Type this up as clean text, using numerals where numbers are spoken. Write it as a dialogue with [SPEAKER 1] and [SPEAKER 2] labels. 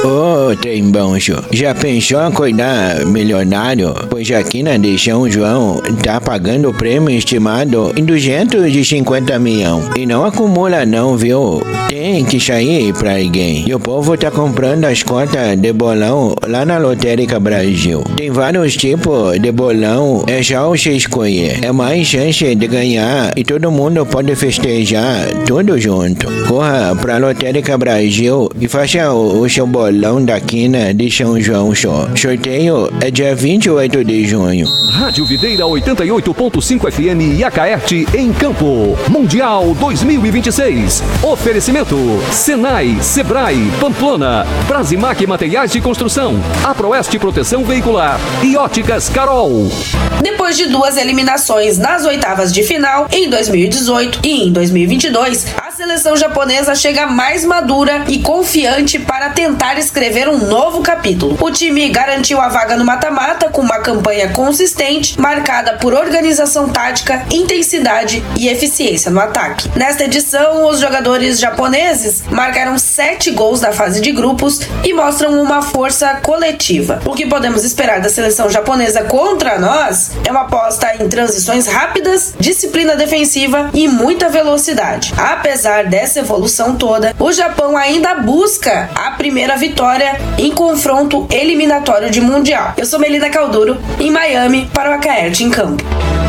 [SPEAKER 1] Ô, trembãocho, já pensou em acordar milionário? Pois aqui na de São João tá pagando o prêmio estimado em 250 milhões. E não acumula não, viu? Tem que sair pra alguém. E o povo tá comprando as cotas de bolão lá na Lotérica Brasil. Tem vários tipos de bolão, é só você escolher. É mais chance de ganhar e todo mundo pode festejar tudo junto. Corra pra Lotérica Brasil e faça o seu bolão da quina de São João só. Sorteio é dia 28 de junho.
[SPEAKER 2] Rádio Videira 88.5 FM e Acaerte em Campo. Mundial 2026. Oferecimento Senai, Sebrae, Pamplona, Brasimac Materiais de Construção, Aproeste Proteção Veicular e Óticas Carol.
[SPEAKER 3] Depois de 2 eliminações nas oitavas de final, em 2018 e em 2022, a seleção japonesa chega mais madura e confiante para tentar escrever um novo capítulo. O time garantiu a vaga no mata-mata com uma campanha consistente, marcada por organização tática, intensidade e eficiência no ataque. Nesta edição, os jogadores japoneses marcaram 7 gols na fase de grupos e mostram uma força coletiva. O que podemos esperar da seleção japonesa contra nós é uma aposta em transições rápidas, disciplina defensiva e muita velocidade. Apesar dessa evolução toda, o Japão ainda busca a primeira vitória em confronto eliminatório de Mundial. Eu sou Melina Calduro, em Miami, para o Acaerte em Campo.